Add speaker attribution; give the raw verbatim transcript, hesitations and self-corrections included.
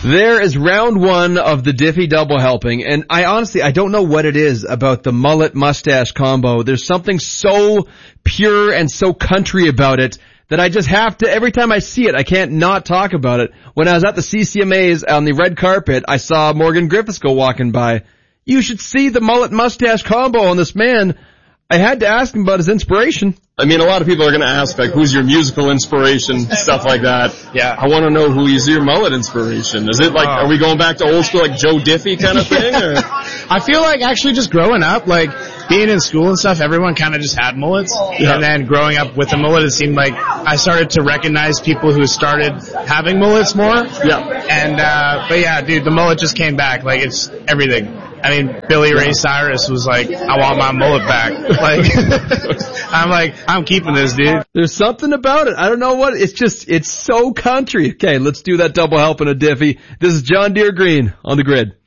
Speaker 1: There is round one of the Diffie double helping, and I honestly, I don't know what it is about the mullet-mustache combo. There's something so pure and so country about it that I just have to, every time I see it, I can't not talk about it. When I was at the C C M As on the red carpet, I saw Morgan Griffiths go walking by. You should see the mullet-mustache combo on this man. I had to ask him about his inspiration.
Speaker 2: I mean, a lot of people are going to ask, like, who's your musical inspiration, stuff like that.
Speaker 3: Yeah.
Speaker 2: I want to know who is your mullet inspiration. Is it like, oh. are we going back to old school, like Joe Diffie kind of thing? Or?
Speaker 3: I feel like actually just growing up, like, being in school and stuff, everyone kind of just had mullets. Yeah. And then growing up with a mullet, it seemed like I started to recognize people who started having mullets more.
Speaker 2: Yeah.
Speaker 3: And, uh, but yeah, dude, the mullet just came back. Like, it's everything. I mean, Billy Ray Cyrus was like, I want my mullet back. Like, I'm like, I'm keeping this, dude.
Speaker 1: There's something about it. I don't know what. It's just, it's so country. Okay, let's do that double help in a Diffie. This is John Deere Green on the Grid.